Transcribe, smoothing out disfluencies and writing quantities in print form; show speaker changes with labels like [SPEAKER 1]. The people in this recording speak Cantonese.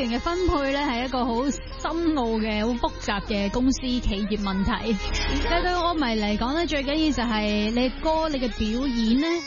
[SPEAKER 1] 權嘅分配咧係一個好深奧嘅、好複雜嘅公司企業問題。但對我迷嚟講咧，最緊要就係你歌、你嘅表演咧